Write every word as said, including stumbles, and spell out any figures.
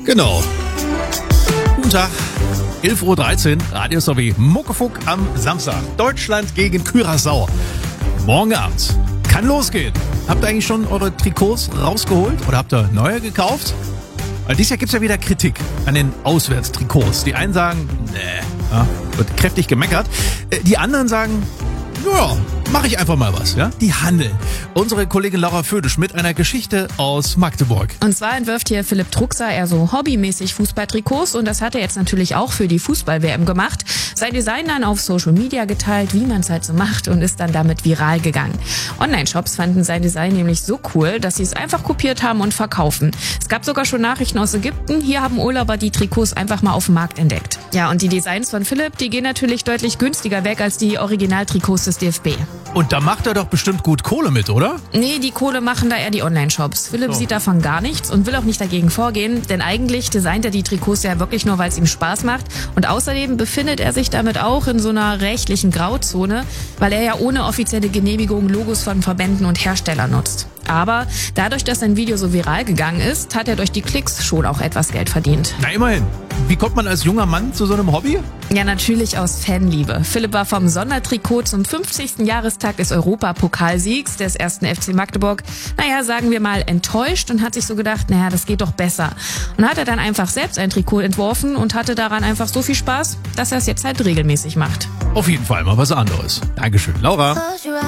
Genau. Guten Tag. elf Uhr dreizehn, Radio Sowie Muckefuck am Samstag. Deutschland gegen Curaçao. Morgen Abend. Kann losgehen. Habt ihr eigentlich schon eure Trikots rausgeholt oder habt ihr neue gekauft? Weil dieses Jahr gibt's ja wieder Kritik an den Auswärtstrikots. Die einen sagen, nee, ja, wird kräftig gemeckert. Die anderen sagen, ja, mache ich einfach mal was, ja? Die handeln. Unsere Kollegin Laura Födisch mit einer Geschichte aus Magdeburg. Und zwar entwirft hier Philipp Truxer eher so hobbymäßig Fußballtrikots und das hat er jetzt natürlich auch für die Fußball-W M gemacht. Sein Design dann auf Social Media geteilt, wie man es halt so macht und ist dann damit viral gegangen. Online-Shops fanden sein Design nämlich so cool, dass sie es einfach kopiert haben und verkaufen. Es gab sogar schon Nachrichten aus Ägypten. Hier haben Urlauber die Trikots einfach mal auf dem Markt entdeckt. Ja, und die Designs von Philipp, die gehen natürlich deutlich günstiger weg als die Originaltrikots des D F B. Und da macht er doch bestimmt gut Kohle mit, oder? Nee, die Kohle machen da eher die Online-Shops. Philipp So. sieht davon gar nichts und will auch nicht dagegen vorgehen, denn eigentlich designt er die Trikots ja wirklich nur, weil es ihm Spaß macht. Und außerdem befindet er sich damit auch in so einer rechtlichen Grauzone, weil er ja ohne offizielle Genehmigung Logos von Verbänden und Herstellern nutzt. Aber dadurch, dass sein Video so viral gegangen ist, hat er durch die Klicks schon auch etwas Geld verdient. Na immerhin. Wie kommt man als junger Mann zu so einem Hobby? Ja, natürlich aus Fanliebe. Philipp war vom Sondertrikot zum fünfzigsten Jahrestag des Europapokalsiegs des ersten F C Magdeburg, naja, sagen wir mal, enttäuscht und hat sich so gedacht, naja, das geht doch besser. Und hat er dann einfach selbst ein Trikot entworfen und hatte daran einfach so viel Spaß, dass er es jetzt halt regelmäßig macht. Auf jeden Fall mal was anderes. Dankeschön, Laura.